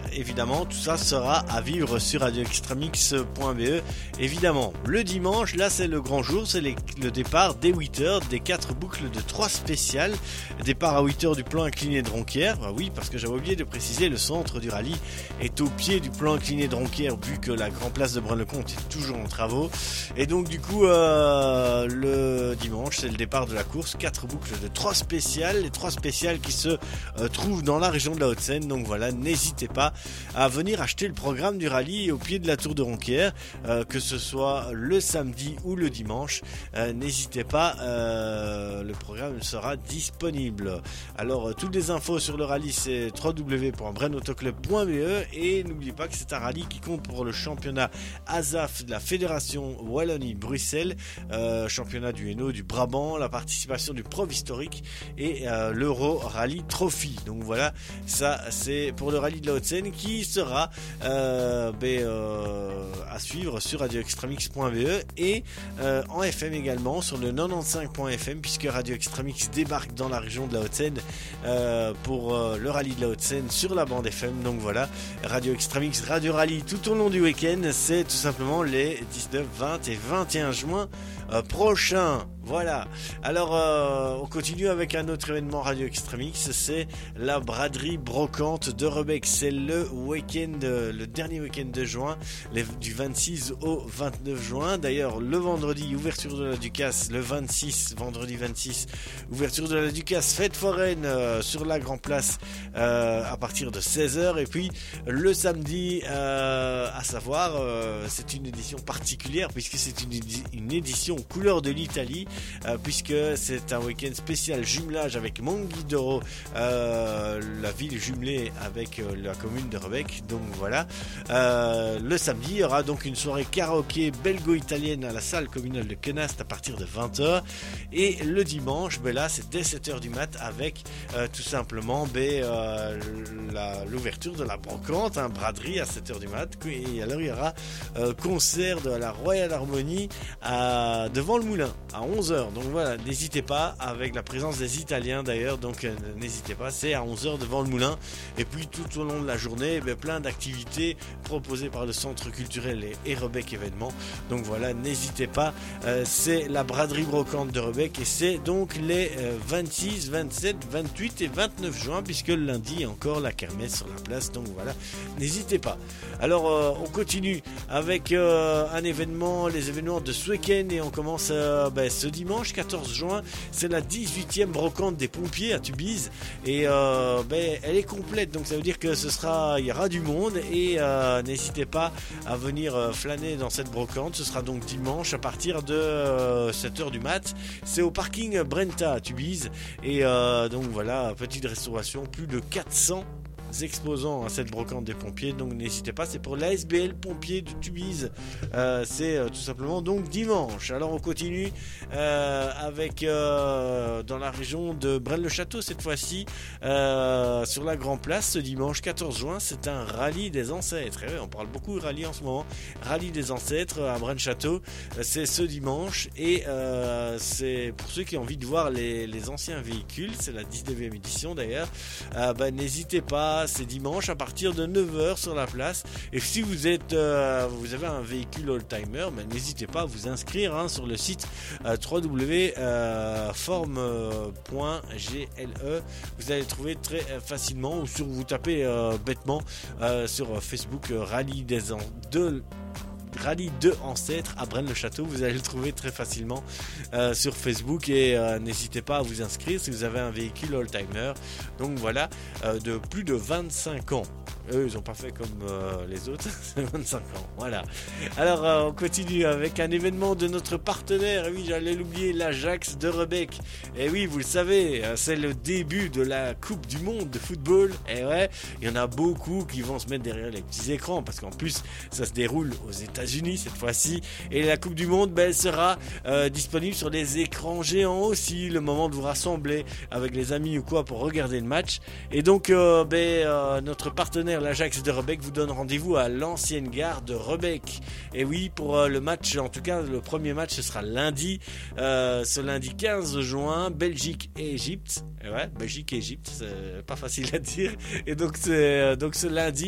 évidemment, tout ça sera à vivre sur radioextremix.be. Évidemment, le dimanche, là c'est le grand jour, c'est le départ dès 8h des 4 boucles de 3 spéciales. Départ à 8h du plan incliné de Ronquière. Oui, parce que j'avais oublié de préciser, le centre du rallye est au pied du plan incliné de Ronquière, vu que la grande place de Braine-le-Comte est toujours en travaux. Et donc du coup, le dimanche, c'est le départ de la course. 4 boucles de 3 spéciales. Les 3 spéciales qui se trouvent dans la région de la Haute-Seine. Donc voilà, n'hésitez pas à venir acheter le programme du rallye au pied de la tour de Ronquière, que ce soit le samedi ou le dimanche. N'hésitez pas, le programme sera disponible. Alors toutes les infos sur le rallye, c'est www.brainautoclub.be, et n'oubliez pas que c'est un rallye qui compte pour le championnat ASAF de la Fédération Wallonie-Bruxelles, championnat du Hainaut, du Brabant, la participation du Prov historique et l'Euro Rally Trophy. Donc voilà, ça c'est pour le rallye de la Haute-Seine qui sera à suivre sur radioextremix.be et en FM également sur le 95.fm, puisque Radio Extremix débarque dans la région de la Haute-Seine pour le rallye de la Haute-Seine sur la bande FM. Donc voilà, Radio Extremix, Radio Rallye tout au long du week-end, c'est tout simplement les 19, 20 et 21 juin prochains. Voilà. Alors on continue avec un autre événement Radio Extremix, c'est la braderie brocante de Rebec. C'est le dernier week-end de juin, du 26 au 29 juin. D'ailleurs, le vendredi, ouverture de la Ducasse, le 26, vendredi 26, ouverture de la Ducasse, fête foraine sur la Grand Place à partir de 16h. Et puis le samedi, à savoir, c'est une édition particulière puisque c'est une édition couleur de l'Italie, puisque c'est un week-end spécial jumelage avec Monghidoro, la ville jumelée avec la commune de Rebec. Donc voilà, le samedi il y aura donc une soirée karaoké belgo-italienne à la salle communale de Quenast à partir de 20h, et le dimanche là c'est dès 7h du mat avec tout simplement l'ouverture de la brocante, braderie à 7h du mat, et alors il y aura concert de la Royal Harmonie devant le moulin à 11h. Donc voilà, n'hésitez pas, avec la présence des Italiens d'ailleurs, donc n'hésitez pas, c'est à 11h devant le moulin. Et puis tout au long de la journée, plein d'activités proposées par le centre culturel et Rebec événements. Donc voilà, n'hésitez pas, c'est la braderie brocante de Rebec, et c'est donc les 26, 27, 28 et 29 juin, puisque le lundi il y a encore la kermesse sur la place. Donc voilà, n'hésitez pas. Alors on continue avec un événement, les événements de ce week-end, et on commence ce dimanche 14 juin, c'est la 18e brocante des pompiers à Tubize, et elle est complète, donc ça veut dire que il y aura du monde, et n'hésitez pas à venir flâner dans cette brocante. Ce sera donc dimanche à partir de 7h du mat. C'est au parking Brenta à Tubize, et donc voilà, petite restauration, plus de 400 exposants à cette brocante des pompiers. Donc n'hésitez pas, c'est pour l'ASBL Pompiers de Tubize. C'est tout simplement donc dimanche. Alors on continue avec dans la région de Braine-le-Château cette fois-ci, sur la Grand Place, ce dimanche 14 juin, c'est un rallye des ancêtres. Et ouais, on parle beaucoup de rallye en ce moment. Rallye des ancêtres à Braine-le-Château, c'est ce dimanche, et c'est pour ceux qui ont envie de voir les anciens véhicules, c'est la 19e édition d'ailleurs. N'hésitez pas, c'est dimanche à partir de 9h sur la place. Et si vous avez un véhicule oldtimer, n'hésitez pas à vous inscrire sur le site www.forme.gle. Vous allez trouver très facilement, ou vous tapez bêtement sur Facebook Rallye Rallye 2 Ancêtres à Braine-le-Château, vous allez le trouver très facilement sur Facebook, et n'hésitez pas à vous inscrire si vous avez un véhicule oldtimer. Donc voilà, de plus de 25 ans. Eux, ils n'ont pas fait comme les autres, c'est 25 ans, voilà. Alors, on continue avec un événement de notre partenaire, et oui, j'allais l'oublier, l'Ajax de Rebec. Et oui, vous le savez, c'est le début de la Coupe du Monde de football. Et ouais, il y en a beaucoup qui vont se mettre derrière les petits écrans, parce qu'en plus, ça se déroule aux États-Unis cette fois-ci. Et la Coupe du Monde, elle sera disponible sur les écrans géants aussi, le moment de vous rassembler avec les amis ou quoi pour regarder le match. Et donc, notre partenaire, l'Ajax de Rebec, vous donne rendez-vous à l'ancienne gare de Rebec. Et oui, pour le match, en tout cas le premier match, ce sera lundi, ce lundi 15 juin, Belgique et Égypte. Et ouais, Belgique et Égypte, c'est pas facile à dire. Et donc ce lundi,